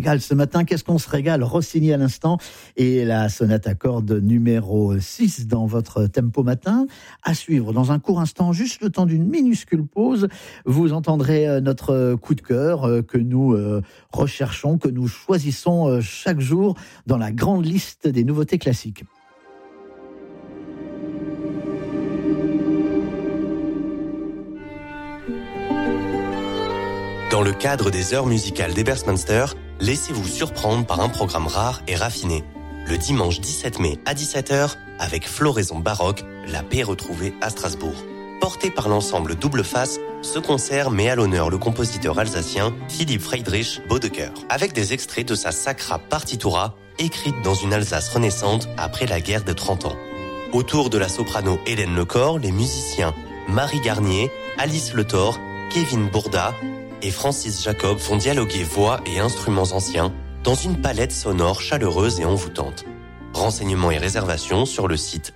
régale ce matin. Qu'est-ce qu'on se régale? Rossini à l'instant et la sonate à cordes numéro 6 dans votre tempo matin. À suivre dans un court instant, juste le temps d'une minuscule pause, vous entendrez notre coup de cœur que nous recherchons, que nous choisissons chaque jour dans la grande liste des nouveautés classiques. Dans le cadre des heures musicales d'Ebersmunster, laissez-vous surprendre par un programme rare et raffiné. Le dimanche 17 mai à 17h, avec Floraison baroque, la paix retrouvée à Strasbourg. Porté par l'ensemble Double Face, ce concert met à l'honneur le compositeur alsacien Philipp Friedrich Bodecker, avec des extraits de sa Sacra Partitura, écrite dans une Alsace renaissante après la guerre de 30 ans. Autour de la soprano Hélène Lecor, les musiciens Marie Garnier, Alice Le Thor, Kevin Bourda et Francis Jacob font dialoguer voix et instruments anciens dans une palette sonore chaleureuse et envoûtante. Renseignements et réservations sur le site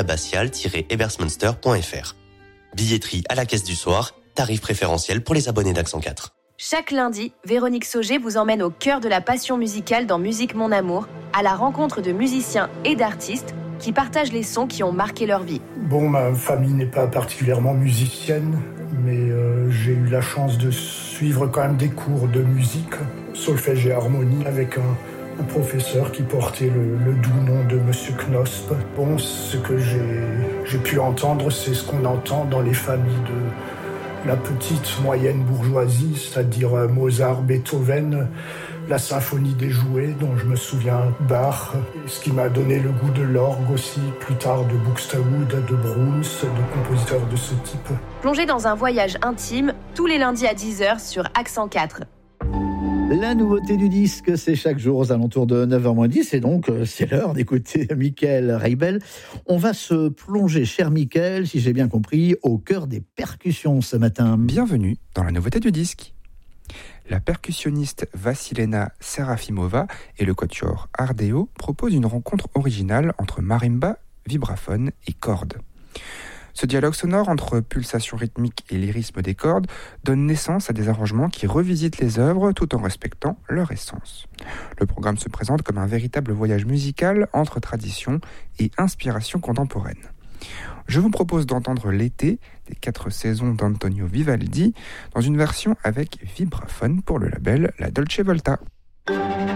amiabbatial-ebersmunster.fr. Billetterie à la caisse du soir, tarif préférentiel pour les abonnés d'Accent 4. Chaque lundi, Véronique Sauger vous emmène au cœur de la passion musicale dans Musique Mon Amour, à la rencontre de musiciens et d'artistes qui partagent les sons qui ont marqué leur vie. Bon, ma famille n'est pas particulièrement musicienne, mais j'ai eu la chance de suivre quand même des cours de musique, solfège et harmonie, avec un professeur qui portait le doux nom de Monsieur Knosp. Bon, ce que j'ai pu entendre, c'est ce qu'on entend dans les familles de la petite moyenne bourgeoisie, c'est-à-dire Mozart, Beethoven, la symphonie des jouets, dont je me souviens, Bach, ce qui m'a donné le goût de l'orgue aussi, plus tard de Buxtehude, de Brahms, de compositeurs de ce type. Plongez dans un voyage intime, tous les lundis à 10h sur Accent 4. La nouveauté du disque, c'est chaque jour aux alentours de 9h10, et donc c'est l'heure d'écouter Michael Reibel. On va se plonger, cher Michael, si j'ai bien compris, au cœur des percussions ce matin. Bienvenue dans la nouveauté du disque. La percussionniste Vassilena Serafimova et le quatuor Ardeo proposent une rencontre originale entre marimba, vibraphone et cordes. Ce dialogue sonore entre pulsations rythmiques et lyrisme des cordes donne naissance à des arrangements qui revisitent les œuvres tout en respectant leur essence. Le programme se présente comme un véritable voyage musical entre tradition et inspiration contemporaine. Je vous propose d'entendre L'été des 4 saisons d'Antonio Vivaldi dans une version avec vibraphone pour le label La Dolce Volta.